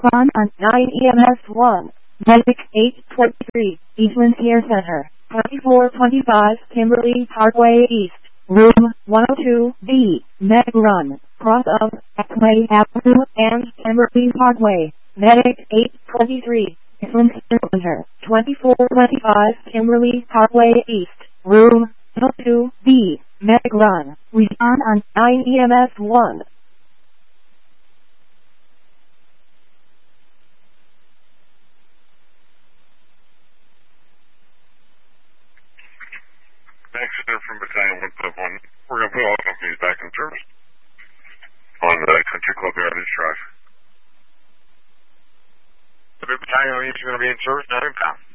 Respond on 9 EMS 1. Medic 823, Eastland Care Center, 2425 Kimberly Parkway East, Room 102B, Medic Run, cross of Acme Avenue and Kimberly Parkway, Medic 823, Eastland Care Center, 2425 Kimberly Parkway East, Room 102B, Medic Run. Respond on 9 EMS 1. Thanks, Center from Battalion 151. We're going to put all companies back in service on the Country Club Heritage Drive. The Battalion is going to be in service now in town.